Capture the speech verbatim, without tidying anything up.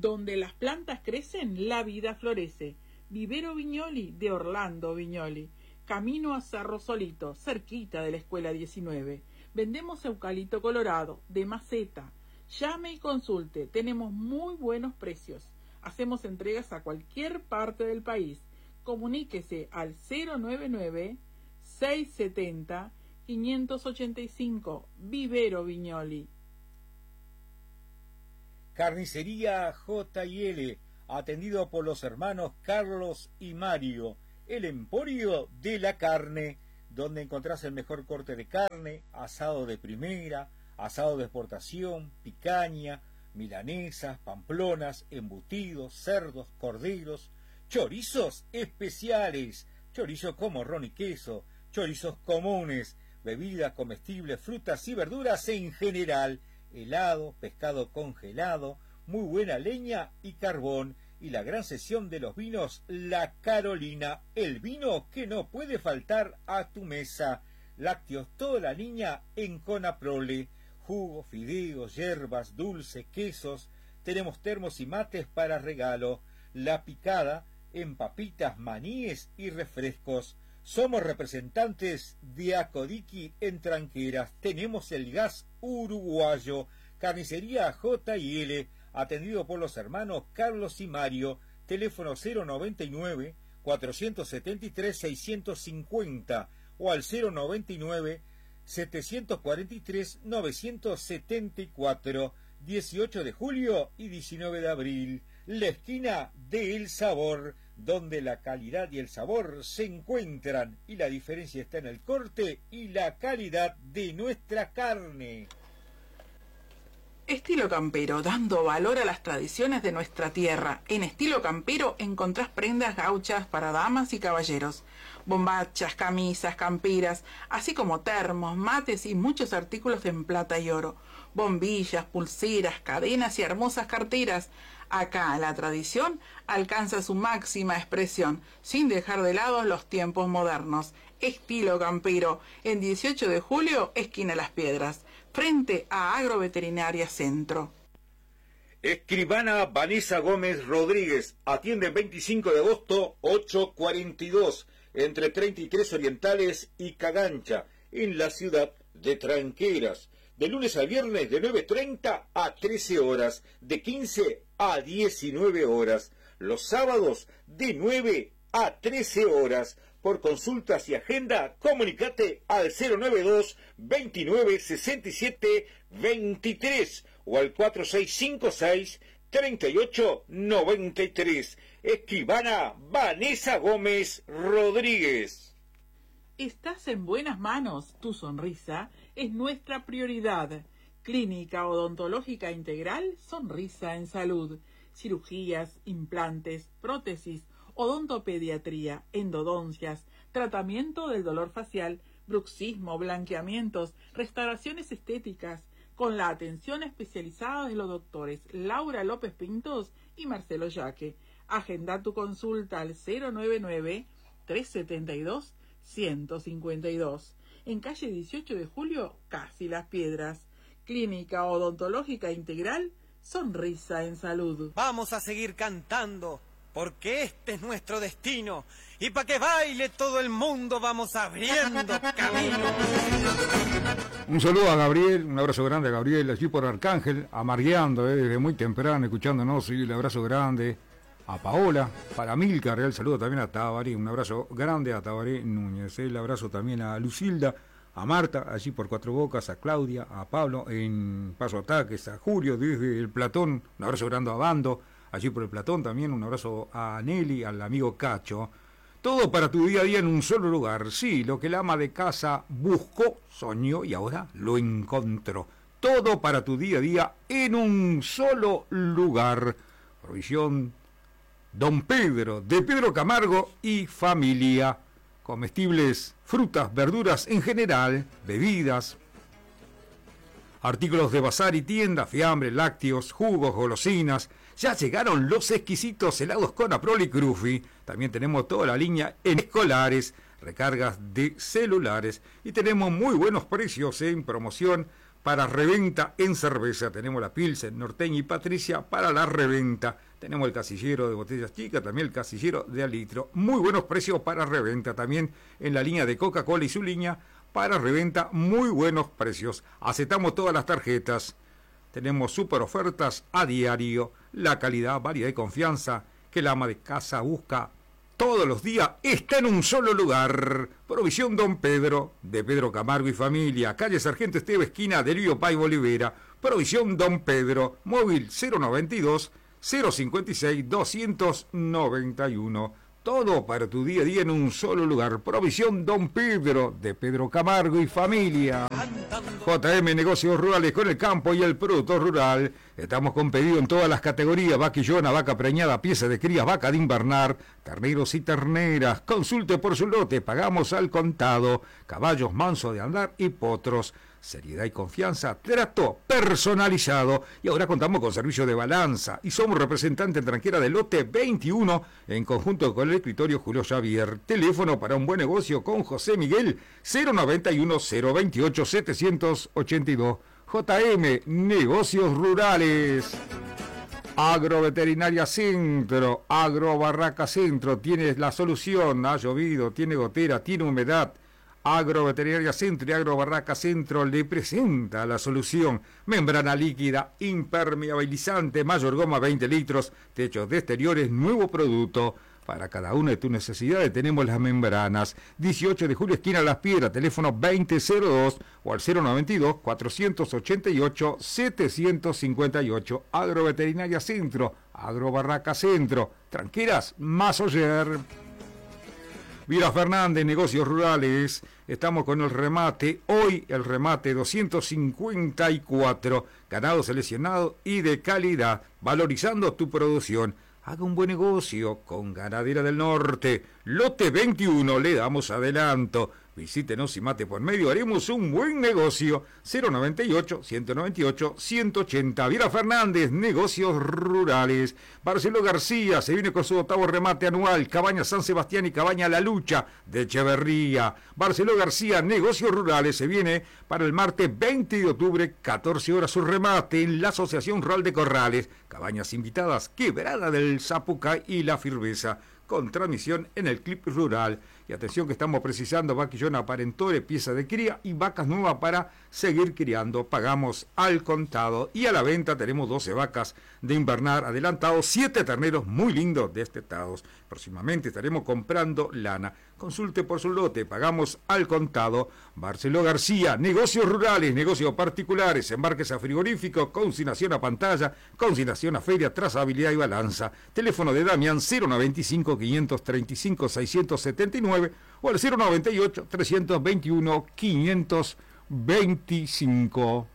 Donde las plantas crecen, la vida florece. Vivero Viñoli de Orlando Viñoli. Camino a Cerro Solito, cerquita de la Escuela diecinueve. Vendemos eucalipto colorado, de maceta. Llame y consulte, tenemos muy buenos precios. Hacemos entregas a cualquier parte del país. Comuníquese al cero noventa y nueve, seiscientos setenta, quinientos ochenta y cinco. Vivero Viñoli. Carnicería J y L, atendido por los hermanos Carlos y Mario, el emporio de la carne, donde encontrás el mejor corte de carne, asado de primera, asado de exportación, picaña, milanesas, pamplonas, embutidos, cerdos, corderos, chorizos especiales, chorizos con morrón y queso, chorizos comunes, bebidas comestibles, frutas y verduras en general, helado, pescado congelado, muy buena leña y carbón, y la gran sesión de los vinos La Carolina, el vino que no puede faltar a tu mesa. Lácteos toda la línea en Conaprole, jugos, fideos, hierbas, dulce, quesos, tenemos termos y mates para regalo, La Picada en papitas, maníes y refrescos. Somos representantes de Acodiqui en Tranqueras, tenemos el gas uruguayo. Carnicería J y L, atendido por los hermanos Carlos y Mario, teléfono cero noventa y nueve, cuatrocientos setenta y tres, seiscientos cincuenta o al cero noventa y nueve, setecientos cuarenta y tres, novecientos setenta y cuatro, dieciocho de julio y diecinueve de abril, la esquina de El Sabor, donde la calidad y el sabor se encuentran y la diferencia está en el corte y la calidad de nuestra carne. Estilo Campero, dando valor a las tradiciones de nuestra tierra. En Estilo Campero encontrás prendas gauchas para damas y caballeros, bombachas, camisas, camperas, así como termos, mates y muchos artículos en plata y oro, bombillas, pulseras, cadenas y hermosas carteras. Acá la tradición alcanza su máxima expresión, sin dejar de lado los tiempos modernos. Estilo Campero, en dieciocho de julio, esquina Las Piedras, frente a Agroveterinaria Centro. Escribana Vanessa Gómez Rodríguez, atiende el veinticinco de agosto, ochocientos cuarenta y dos, entre treinta y tres Orientales y Cagancha, en la ciudad de Tranqueras. De lunes a viernes de nueve treinta a trece horas, de quince a diecinueve horas. Los sábados de nueve a trece horas. Por consultas y agenda, comunicate al cero noventa y dos, veintinueve, sesenta y siete, veintitrés o al cuatro seis cinco seis, treinta y ocho, noventa y tres. Escribana Vanessa Gómez Rodríguez. Estás en buenas manos, tu sonrisa es nuestra prioridad. Clínica Odontológica Integral, sonrisa en salud. Cirugías, implantes, prótesis, odontopediatría, endodoncias, tratamiento del dolor facial, bruxismo, blanqueamientos, restauraciones estéticas, con la atención especializada de los doctores Laura López Pintos y Marcelo Yaque. Agenda tu consulta al cero noventa y nueve, trescientos setenta y dos, ciento cincuenta y dos. En calle dieciocho de julio, casi Las Piedras. Clínica Odontológica Integral, sonrisa en salud. Vamos a seguir cantando, porque este es nuestro destino, y para que baile todo el mundo vamos abriendo camino. Un saludo a Gabriel, un abrazo grande a Gabriel, allí por Arcángel, amargueando eh, desde muy temprano, escuchándonos, y un abrazo grande a Paola, para Milcar, el saludo también a Tabaré, un abrazo grande a Tabaré Núñez, el abrazo también a Lucilda, a Marta, allí por Cuatro Bocas, a Claudia, a Pablo en Paso Ataques, a Julio desde el Platón, un abrazo grande a Bando, allí por el Platón también, un abrazo a Nelly, al amigo Cacho. Todo para tu día a día en un solo lugar. Sí, lo que el ama de casa buscó, soñó y ahora lo encontró. Todo para tu día a día en un solo lugar. Provisión Don Pedro, de Pedro Camargo y familia. Comestibles, frutas, verduras en general, bebidas, artículos de bazar y tienda, fiambre, lácteos, jugos, golosinas. Ya llegaron los exquisitos helados Conaprol y Crufi. También tenemos toda la línea en escolares, recargas de celulares y tenemos muy buenos precios en promoción para reventa en cerveza. Tenemos la Pilsen, Norteña y Patricia para la reventa. Tenemos el casillero de botellas chicas, también el casillero de al litro. Muy buenos precios para reventa. También en la línea de Coca-Cola y su línea para reventa, muy buenos precios. Aceptamos todas las tarjetas. Tenemos super ofertas a diario. La calidad, variedad y confianza que la ama de casa busca todos los días está en un solo lugar. Provisión Don Pedro, de Pedro Camargo y familia, calle Sargento Esteve, esquina de Lío Pay Olivera. Provisión Don Pedro, móvil cero noventa y dos, cero cincuenta y seis, doscientos noventa y uno. Todo para tu día a día en un solo lugar. Provisión Don Pedro, de Pedro Camargo y familia. J M Negocios Rurales, con el campo y el productor rural. Estamos con pedido en todas las categorías: vaquillona, vaca preñada, pieza de cría, vaca de invernar, terneros y terneras. Consulte por su lote, pagamos al contado. Caballos mansos de andar y potros. Seriedad y confianza, trato personalizado. Y ahora contamos con servicio de balanza y somos representantes en Tranquera del lote veintiuno en conjunto con el escritorio Julio Javier. Teléfono para un buen negocio con José Miguel, cero noventa y uno, cero veintiocho, setecientos ochenta y dos. J M Negocios Rurales. Agroveterinaria Centro, Agro Barraca Centro, tienes la solución. Ha llovido, tiene gotera, tiene humedad. Agroveterinaria Centro y Agro Barraca Centro le presenta la solución. Membrana líquida, impermeabilizante, mayor goma veinte litros, techos de exteriores, nuevo producto. Para cada una de tus necesidades tenemos las membranas. dieciocho de julio, esquina Las Piedras, teléfono veinte cero dos o al cero noventa y dos, cuatrocientos ochenta y ocho, setecientos cincuenta y ocho. Agroveterinaria Centro, Agro Barraca Centro. Tranqueras, más oyer. Vila Fernández, Negocios Rurales, estamos con el remate, hoy el remate doscientos cincuenta y cuatro, ganado seleccionado y de calidad, valorizando tu producción. Haga un buen negocio con Ganadera del Norte, lote veintiuno, le damos adelanto. Visítenos y mate por medio, haremos un buen negocio. cero noventa y ocho, ciento noventa y ocho, ciento ochenta. Vila Fernández, Negocios Rurales. Barceló García se viene con su octavo remate anual. Cabaña San Sebastián y Cabaña La Lucha de Echeverría. Barceló García, Negocios Rurales, se viene para el martes veinte de octubre, catorce horas, su remate en la Asociación Rural de Corrales. Cabañas invitadas, Quebrada del Zapucay y La Firmeza, con transmisión en el Clip Rural. Y atención que estamos precisando vaquillona parentore, pieza de cría y vacas nuevas para seguir criando. Pagamos al contado y a la venta tenemos doce vacas de invernar adelantados, siete terneros muy lindos destetados. Próximamente estaremos comprando lana. Consulte por su lote, pagamos al contado. Barceló García, Negocios Rurales, negocios particulares, embarques a frigorífico, consignación a pantalla, consignación a feria, trazabilidad y balanza. Teléfono de Damián cero noventa y cinco, quinientos treinta y cinco, seiscientos setenta y nueve o al cero noventa y ocho, trescientos veintiuno, quinientos veinticinco.